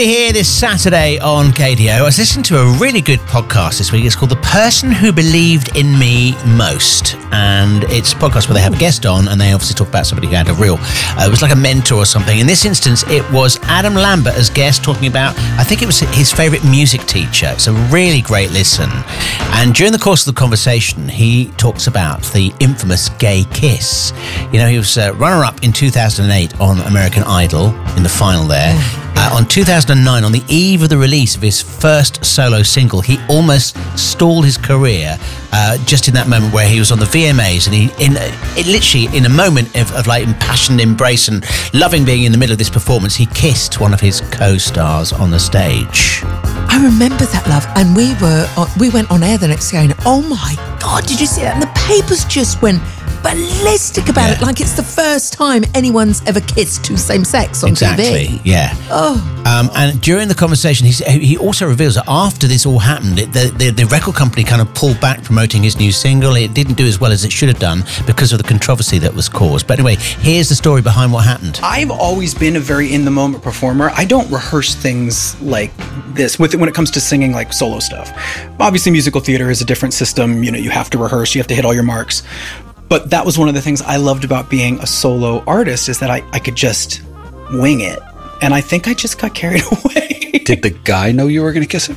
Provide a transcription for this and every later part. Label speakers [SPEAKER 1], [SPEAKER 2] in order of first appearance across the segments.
[SPEAKER 1] Here this Saturday on KDO, I was listening to a really good podcast this week. It's called The Person Who Believed in Me Most, and it's a podcast where they have a guest on and they obviously talk about somebody who had a real, it was like a mentor or something. In this instance, it was Adam Lambert as guest talking about, I think it was his favourite music teacher. It's a really great listen. And during the course of the conversation, he talks about the infamous gay kiss. You know, he was runner-up in 2008 on American Idol in the final there. On 2009, on the eve of the release of his first solo single, he almost stalled his career just in that moment where he was on the VMAs, and literally in a moment of like impassioned embrace and loving being in the middle of this performance, he kissed one of his co-stars on the stage.
[SPEAKER 2] I remember that, love, and we went on air the next day and, oh my God, did you see that? And the papers just went ballistic about it, like it's the first time anyone's ever kissed two same-sex on TV.
[SPEAKER 1] Yeah. And during the conversation, he also reveals that after this all happened, the record company kind of pulled back promoting his new single. It didn't do as well as it should have done because of the controversy that was caused. But anyway, here's the story behind what happened.
[SPEAKER 3] I've always been a very in-the-moment performer. I don't rehearse things like this when it comes to singing like solo stuff. Obviously, musical theater is a different system. You know, you have to rehearse, you have to hit all your marks. But that was one of the things I loved about being a solo artist, is that I could just wing it. And I think I just got carried away.
[SPEAKER 4] Did the guy know you were going to kiss him?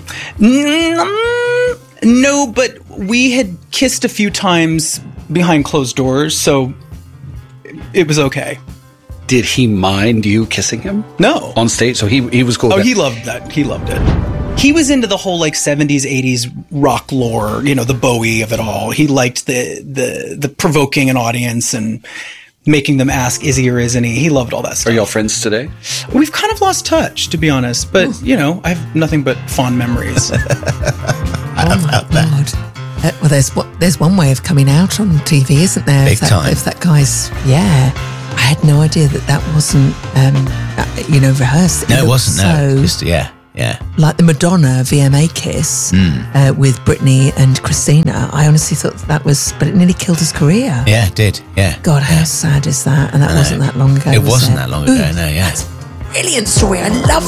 [SPEAKER 3] No, but we had kissed a few times behind closed doors, so it was okay.
[SPEAKER 4] Did he mind you kissing him?
[SPEAKER 3] No.
[SPEAKER 4] On stage? So he was cool with
[SPEAKER 3] that?
[SPEAKER 4] Oh,
[SPEAKER 3] he loved that. He loved it. He was into the whole like 70s, 80s rock lore, you know, the Bowie of it all. He liked the provoking an audience and making them ask, is he or isn't he? He loved all that stuff.
[SPEAKER 4] Are y'all friends today?
[SPEAKER 3] We've kind of lost touch, to be honest. But, you know, I have nothing but fond memories.
[SPEAKER 2] Oh my God. Well, there's one way of coming out on TV, isn't there?
[SPEAKER 1] Big time.
[SPEAKER 2] If that guy's, I had no idea that wasn't, rehearsed.
[SPEAKER 1] No, it wasn't. No, just, yeah.
[SPEAKER 2] Like the Madonna VMA kiss with Britney and Christina. I honestly thought that was, but it nearly killed his career.
[SPEAKER 1] Yeah, it did. Yeah.
[SPEAKER 2] God, how sad is that? And that wasn't that long ago.
[SPEAKER 1] It wasn't that long ago. No, yeah.
[SPEAKER 2] That's a brilliant story. I love